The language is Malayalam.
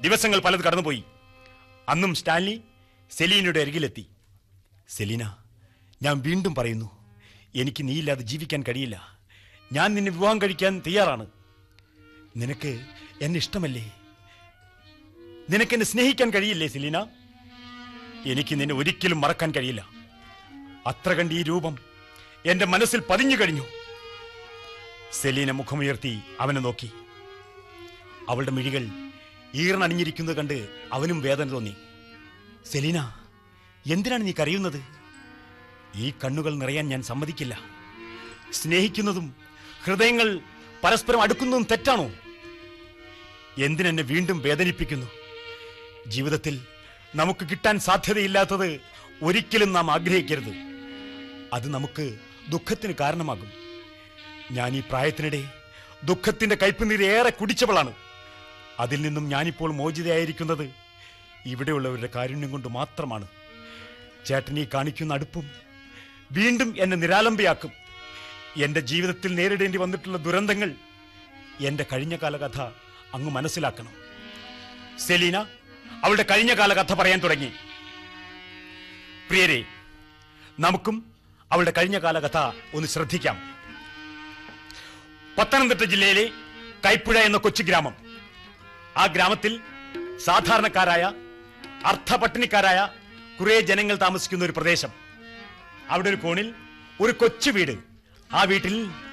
ദിവസങ്ങൾ പലത് കടന്നുപോയി. അന്നും സ്റ്റാൻലി സെലീനയുടെ അരികിലെത്തി. സെലീന, ഞാൻ വീണ്ടും പറയുന്നു, എനിക്ക് നീയില്ലാതെ ജീവിക്കാൻ കഴിയില്ല. ഞാൻ നിന്നെ വിവാഹം കഴിക്കാൻ തയ്യാറാണ്. നിനക്ക് എന്നെ ഇഷ്ടമല്ലേ? നിനക്കെന്നെ സ്നേഹിക്കാൻ കഴിയില്ലേ സെലീന? എനിക്ക് നിന്നെ ഒരിക്കലും മറക്കാൻ കഴിയില്ല. അത്ര കണ്ട് ഈ രൂപം എന്റെ മനസ്സിൽ പതിഞ്ഞു കഴിഞ്ഞു. സെലീന മുഖമുയർത്തി അവനെ നോക്കി. അവളുടെ മിഴികൾ ഈർന്നണിഞ്ഞിരിക്കുന്നത് കണ്ട് അവനും വേദന തോന്നി. സെലീന, എന്തിനാണ് നീ കരയുന്നത്? ഈ കണ്ണുകൾ നിറയാൻ ഞാൻ സമ്മതിക്കില്ല. സ്നേഹിക്കുന്നതും ഹൃദയങ്ങൾ പരസ്പരം അടുക്കുന്നതും തെറ്റാണോ? എന്തിനെന്നെ വീണ്ടും വേദനിപ്പിക്കുന്നു? ജീവിതത്തിൽ നമുക്ക് കിട്ടാൻ സാധ്യതയില്ലാത്തത് ഒരിക്കലും നാം ആഗ്രഹിക്കരുത്. അത് നമുക്ക് ദുഃഖത്തിന് കാരണമാകും. ഞാൻ ഈ പ്രായത്തിനിടെ ദുഃഖത്തിന്റെ കയ്പുനീര് ഏറെ കുടിച്ചവളാണ്. അതിൽ നിന്നും ഞാനിപ്പോൾ മോചിതയായിരിക്കുന്നത് ഇവിടെയുള്ളവരുടെ കാരുണ്യം കൊണ്ട് മാത്രമാണ്. ചേട്ടനീ കാണിക്കുന്ന അടുപ്പും വീണ്ടും എന്നെ നിരാലംബയാക്കും. എന്റെ ജീവിതത്തിൽ നേരിടേണ്ടി വന്നിട്ടുള്ള ദുരന്തങ്ങൾ, എന്റെ കഴിഞ്ഞ കാലകഥ അങ്ങ് മനസ്സിലാക്കണം. സെലീന അവളുടെ കഴിഞ്ഞ കാലകഥ പറയാൻ തുടങ്ങി. പ്രിയരെ, നമുക്കും അവളുടെ കഴിഞ്ഞ കാലകഥ ഒന്ന് ശ്രദ്ധിക്കാം. പത്തനംതിട്ട ജില്ലയിലെ കൈപ്പുഴ എന്ന കൊച്ചു ഗ്രാമം. ആ ഗ്രാമത്തിൽ സാധാരണക്കാരായ അർത്ഥപട്ടിണിക്കാരായ കുറെ ജനങ്ങൾ താമസിക്കുന്ന ഒരു പ്രദേശം. അവിടെ ഒരു കോണിൽ ഒരു കൊച്ചു വീട്. ആ വീട്ടിൽ